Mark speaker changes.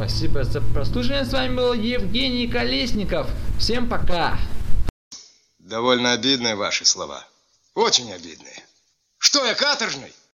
Speaker 1: Спасибо за прослушивание. С вами был Евгений Колесников. Всем пока.
Speaker 2: Довольно обидные ваши слова. Очень обидные. Что я, каторжный?